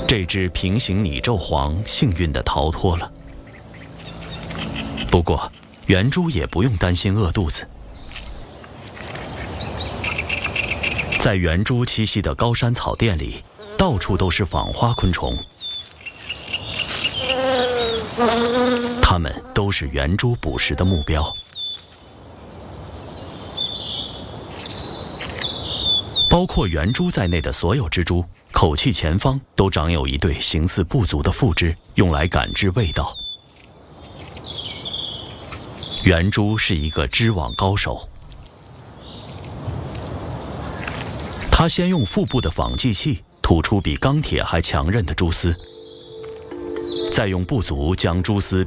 这只平行拟纣皇幸运地逃脱了。不过，圆珠也不用担心饿肚子。在圆珠栖息的高山草甸里，到处都是访花昆虫，它们都是圆珠捕食的目标。包括圆珠在内的所有蜘蛛，口器前方都长有一对形似部足的附肢，用来感知味道。圆珠是一个织网高手，他先用腹部的纺绩器吐出比钢铁还强韧的蛛丝，再用部足将蛛丝